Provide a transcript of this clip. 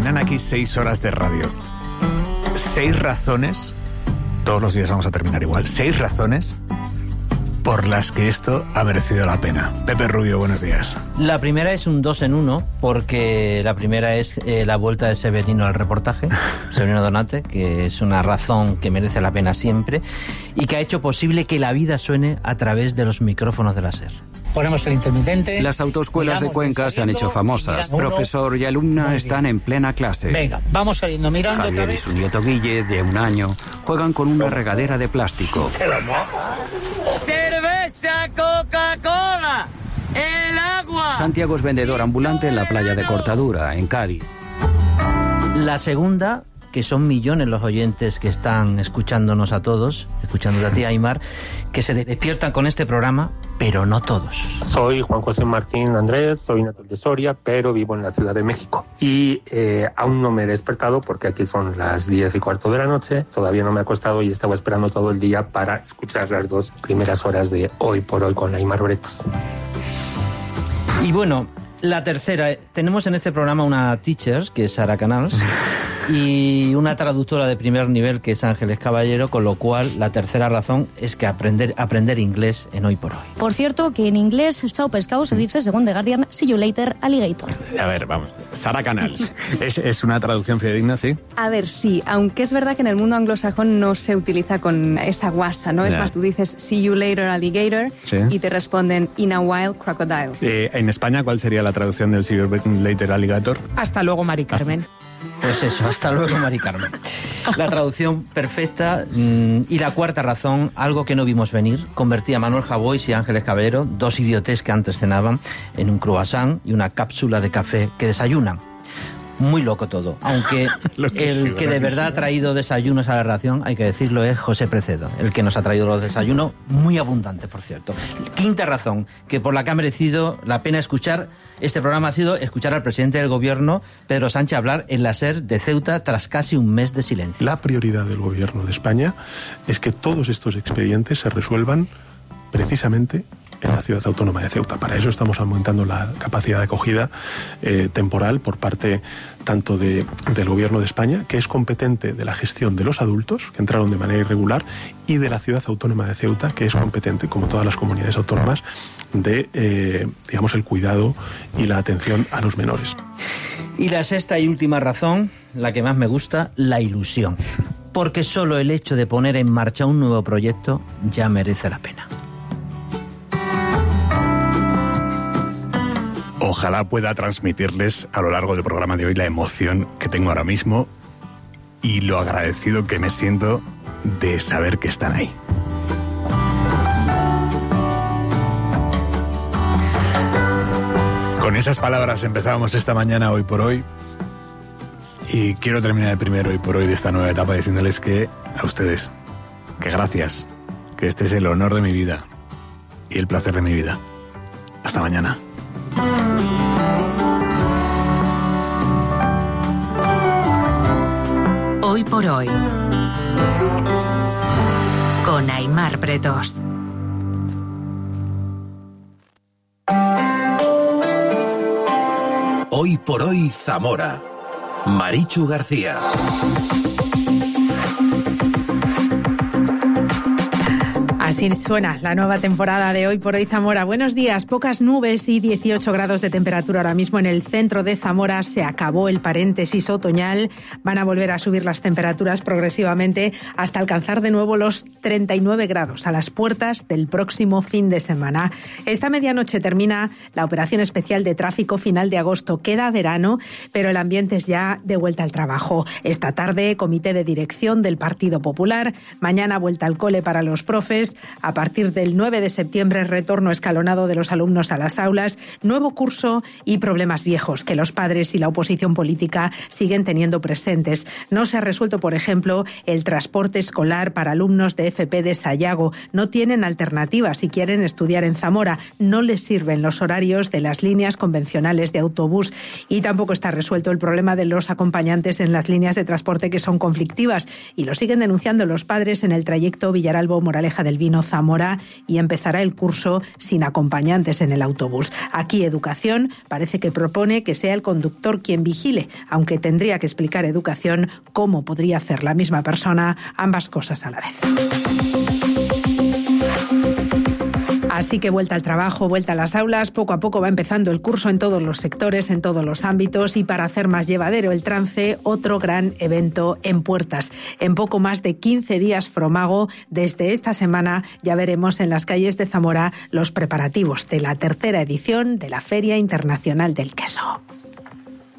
terminan aquí 6 horas de radio. 6 razones, todos los días vamos a terminar igual, 6 razones por las que esto ha merecido la pena. Pepe Rubio, buenos días. La primera es un 2 en 1, porque la primera es la vuelta de Severino al reportaje, Severino Donate, que es una razón que merece la pena siempre y que ha hecho posible que la vida suene a través de los micrófonos de la SER. Ponemos el intermitente. Las autoescuelas de Cuenca se han hecho famosas. Profesor y alumna están en plena clase. Venga, vamos saliendo mirando. Javier y su nieto Guille, de 1 año, juegan con una regadera de plástico. ¡Cerveza, Coca-Cola! ¡El agua! Santiago es vendedor ambulante en la playa de Cortadura, en Cádiz. La segunda, que son millones los oyentes que están escuchándonos a todos, escuchándote a ti, Aimar, que se despiertan con este programa, pero no todos. Soy Juan José Martín Andrés, soy natural de Soria, pero vivo en la Ciudad de México. Y aún no me he despertado porque aquí son las 10:15 de la noche, todavía no me he acostado y estaba esperando todo el día para escuchar las 2 primeras horas de Hoy por Hoy con Aimar Bretos. Y bueno, la tercera, tenemos en este programa una teacher, que es Sara Canals, y una traductora de primer nivel, que es Ángeles Caballero, con lo cual la tercera razón es que aprender inglés en Hoy por Hoy. Por cierto, que en inglés, chao pescado se dice, según The Guardian, see you later, alligator. A ver, vamos. Sara Canals. ¿Es una traducción fidedigna, sí? A ver, sí, aunque es verdad que en el mundo anglosajón no se utiliza con esa guasa, ¿no? Es más, tú dices see you later, alligator, ¿sí? Y te responden in a while, crocodile. En España, ¿cuál sería la traducción del see you later, alligator? Hasta luego, Mari Carmen. Pues eso, hasta luego, Mari Carmen. La traducción perfecta. Y la cuarta razón, algo que no vimos venir, convertía a Manuel Javois y Ángeles Caballero, 2 idiotes que antes cenaban, en un croissant y una cápsula de café que desayunan. Muy loco todo, aunque el que de verdad ha traído desayunos a la relación, hay que decirlo, es José Precedo, el que nos ha traído los desayunos, muy abundantes, por cierto. Quinta razón, que por la que ha merecido la pena escuchar este programa, ha sido escuchar al presidente del gobierno, Pedro Sánchez, hablar en la SER de Ceuta tras casi un mes de silencio. La prioridad del gobierno de España es que todos estos expedientes se resuelvan precisamente en la ciudad autónoma de Ceuta. Para eso estamos aumentando la capacidad de acogida temporal por parte tanto del Gobierno de España, que es competente de la gestión de los adultos que entraron de manera irregular, y de la ciudad autónoma de Ceuta, que es competente, como todas las comunidades autónomas, de digamos, el cuidado y la atención a los menores. Y la sexta y última razón, la que más me gusta, la ilusión. Porque solo el hecho de poner en marcha un nuevo proyecto ya merece la pena. Ojalá pueda transmitirles a lo largo del programa de hoy la emoción que tengo ahora mismo y lo agradecido que me siento de saber que están ahí. Con esas palabras empezábamos esta mañana Hoy por Hoy, y quiero terminar el primer Hoy por Hoy de esta nueva etapa diciéndoles que a ustedes, que gracias, que este es el honor de mi vida y el placer de mi vida. Hasta mañana. Hoy por Hoy con Aimar Bretos. Hoy por Hoy Zamora. Marichu García. Así suena la nueva temporada de Hoy por Hoy Zamora. Buenos días. Pocas nubes y 18 grados de temperatura ahora mismo en el centro de Zamora. Se acabó el paréntesis otoñal. Van a volver a subir las temperaturas progresivamente hasta alcanzar de nuevo los 39 grados a las puertas del próximo fin de semana. Esta medianoche termina la operación especial de tráfico final de agosto. Queda verano, pero el ambiente es ya de vuelta al trabajo. Esta tarde, comité de dirección del Partido Popular. Mañana, vuelta al cole para los profes. A partir del 9 de septiembre, retorno escalonado de los alumnos a las aulas, nuevo curso y problemas viejos que los padres y la oposición política siguen teniendo presentes. No se ha resuelto, por ejemplo, el transporte escolar para alumnos de FP de Sayago. No tienen alternativa si quieren estudiar en Zamora. No les sirven los horarios de las líneas convencionales de autobús. Y tampoco está resuelto el problema de los acompañantes en las líneas de transporte que son conflictivas. Y lo siguen denunciando los padres en el trayecto Villaralbo-Moraleja del Vino. Martino Zamora y empezará el curso sin acompañantes en el autobús. Aquí Educación parece que propone que sea el conductor quien vigile, aunque tendría que explicar Educación cómo podría hacer la misma persona ambas cosas a la vez. Así que vuelta al trabajo, vuelta a las aulas, poco a poco va empezando el curso en todos los sectores, en todos los ámbitos, y para hacer más llevadero el trance, otro gran evento en puertas. En poco más de 15 días Fromago, desde esta semana ya veremos en las calles de Zamora los preparativos de la tercera edición de la Feria Internacional del Queso.